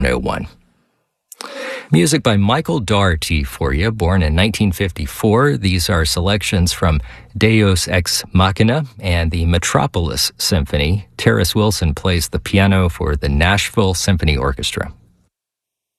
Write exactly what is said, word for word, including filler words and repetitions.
oh one. Music by Michael Daugherty for you, born in nineteen fifty-four. These are selections from Deus Ex Machina and the Metropolis Symphony. Terrace Wilson plays the piano for the Nashville Symphony Orchestra.